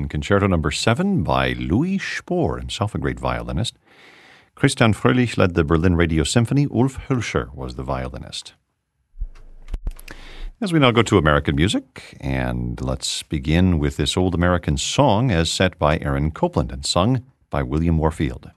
Beethoven Concerto No. 7 by Louis Spohr, himself a great violinist. Christian Fröhlich led the Berlin Radio Symphony. Ulf Hülscher was the violinist. As we now go to American music, and let's begin with this old American song as set by Aaron Copland and sung by William Warfield.